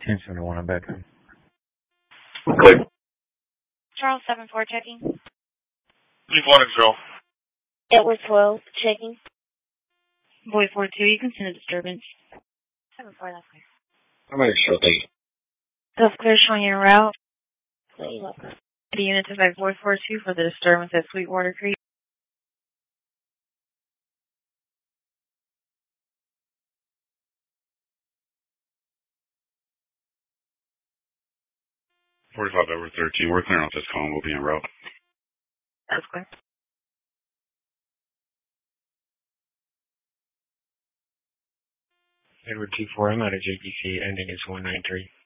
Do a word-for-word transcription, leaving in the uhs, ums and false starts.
ten seventy-one, I'm back. Good. Charles seven four checking. Leave one Control. Edward twelve checking. Boy four two, you can send a disturbance. seven four, that's clear. I'm going to show things. Self clear showing you en route. Wait, look. The unit to five four four two for the disturbance at Sweetwater Creek. forty-five over thirteen. We're clearing off this call and we'll be en route. That's clear. Edward two four, I'm out of J P C, ending is one nine three.